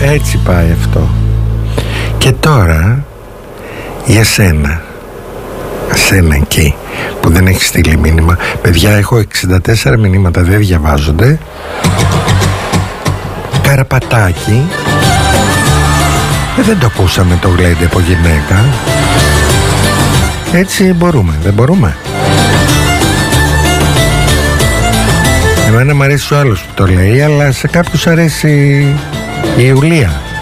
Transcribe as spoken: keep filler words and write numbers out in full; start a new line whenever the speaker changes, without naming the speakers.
Έτσι πάει αυτό. Και τώρα για σένα, σένα εκεί που δεν έχει στείλει μήνυμα. Παιδιά, έχω εξήντα τέσσερα μηνύματα, δεν διαβάζονται. Καραπατάκι. ε, Δεν το ακούσαμε το γλέντε από γυναίκα. Έτσι μπορούμε, δεν μπορούμε? Εμένα μου αρέσει ο άλλος που το λέει, αλλά σε κάποιους αρέσει η Ιουλία.